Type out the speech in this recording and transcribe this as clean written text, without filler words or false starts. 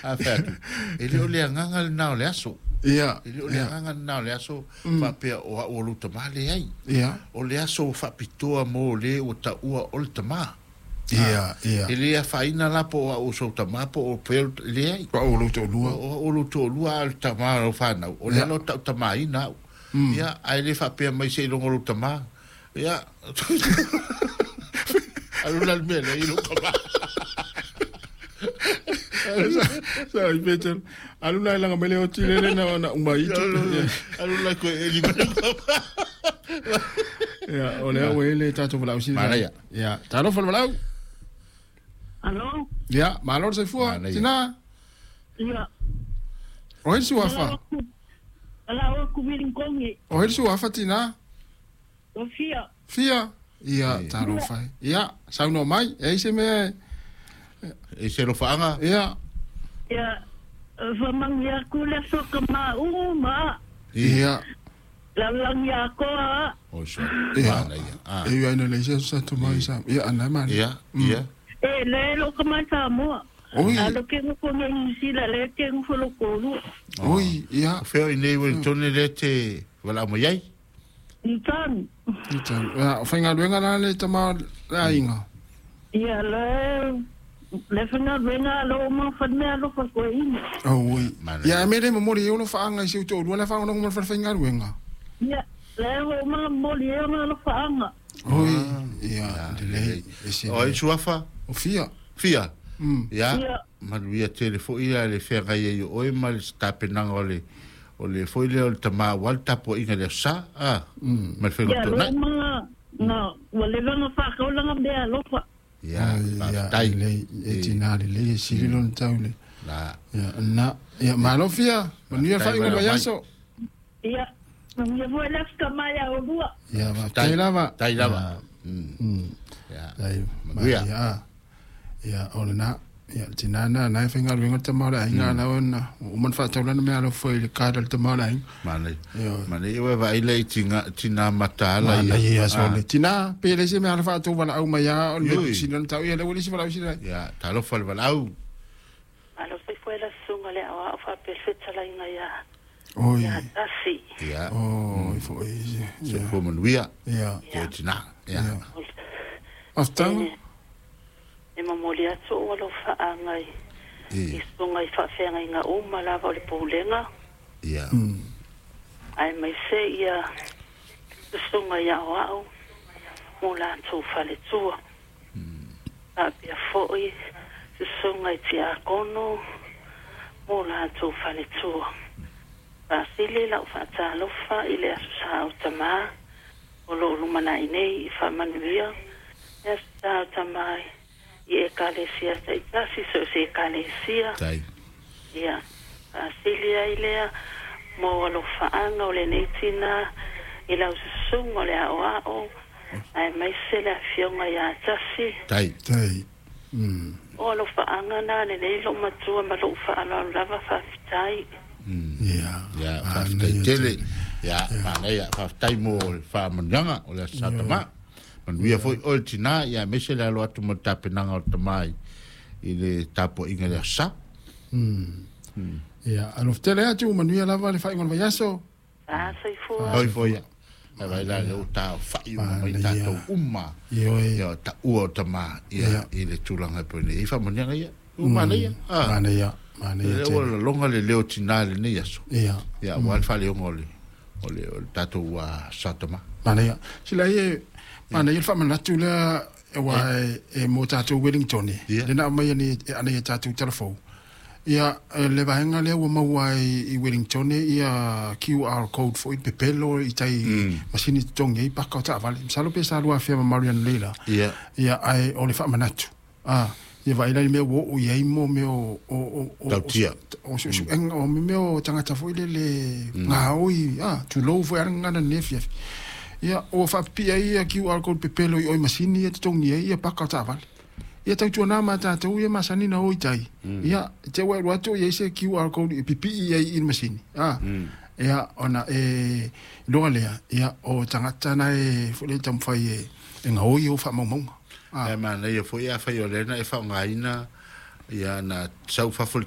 a fa ele o le nganga na le aso ia ele o le nganga na le aso fa pe o lu tama le ai ia o le aso fa pitoa mo le o ta ua o le tama ia ele a faina la po o so tama po o pe le ai o lu to lua o lu to lua al tama o fa na o le lo tama ina ia ai le fa pe mai se lo lu tama ia aluna le mele i lo tama Sorry, Peter. Aluna lang mele o chile na umai tu. Aluna ko eli ba. Ya, ole wele tato falau si. Malaya. Ya, tato falau. Alo? Ya, malor se fua. Tina. Ya. O el suafa. Ala o kubiling kongi. O el suafa tina. O fia. Fia. Ya, taro fai. Ya, sauno mai. Se me e se lo faanga ia famang ya kula so kama uma ia lang ya ko o so ia ia ina le sa to mai sa ia ana man ia le lo kama sa mo oi alo ke ko ngi si la le ke ko lo ko lu oi ia feo ine wel tone le te wala mo yai itan fainga luenga na le tama la inga ia le fina venga lo mo fana lo fa ko in oi ya mere mo mori yo no fa anga si to lo fa no mo fa fainga luenga ia le mo mori yo no fa anga oi ia le oi suafa o fia ia maluia telefo ia le fega ia oi mal sta penanga o le foi le o tama wal tapo inga le sa mal fe to na no wale no fa ko la ngam de lo fa ya tai le etina le silon taule la ya malofia mania fa inga bayaso ya mania foi la kamaya o bua ya tai lava ya ya ona ya tinana na finga luenga tamara inga na ona man fa taula na me alo foi le kadal tamara mane we vai le tina matala ya so le tina pele se me alo fa tu wala au maya le sinan tau ya le wali se wala sila ya talo fal wala au alo foi la sunga le a fa perfetta la inga ya oi asi ya foi se fo manuia ya tina ya after e mamolia so wala fa angai i sunga i fa fenga inga la va le polenga ya ai mai se ia sunga ya wao mo la tu fa le tu a bia foi sunga ti a kono mo la tu fa le tu pa sile la fa ta lo fa ile sa utama o lo mana nei fa manuia ya sa tamai e kalesia tasi so se kalesia tai ya asilia ilea mo lo faanga o le netina ila usungo le ao ai mai se la fionga ya tasi tai o lo faanga na le lo matua ma lo faala lava fa tai ya tai tele ya mana ya fa tai mo fa mananga o le satama Manuia foi oltina ia mesele alo atu mo tapenanga o tamai i le tapo inga le sa. Ia, alo ftele atu manuia lava le fai ngol vayaso. Sai foi. Oi foi. E vai la le uta fai mai tato uma. Ia ta ua tama ia i le tulanga pone. I fa monianga ia. Mana ia. Mana ia. Le o longa le leo tinale ne yaso. Ia, wal fa le ngole. Ole tato ua satama. Mana ia. Sila ia mana il fa manatu la wa e mo tatu Wellington le na mai ni ana tatu telefon ia le vaenga le wa mawai i Wellington ia QR code for it pepelo i tai masini tongi pa ka ta vale salo pe salo afia Marian Leila ia ai ole fa manatu ia vai la me wo ia mo me o tautia o en o me o tanga ta foi le ngaoi tu lo foi anga na nefia ia o fa pia ia QR code pepelo i oi masini e tongi ia paka taval ia tau tuana mata tau ia masani na oi tai ia te wa roto ia se QR code pipi ia i masini ia ona loalea ia o tangata na fule tam fai nga oi o fa momong mana ia foi a fai olena e fa ngaina ia na sau fa